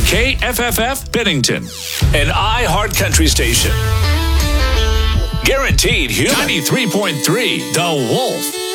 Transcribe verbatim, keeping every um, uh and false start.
K F F F Bennington, an iHeart Country station. Guaranteed Human. ninety-three point three The Wolf.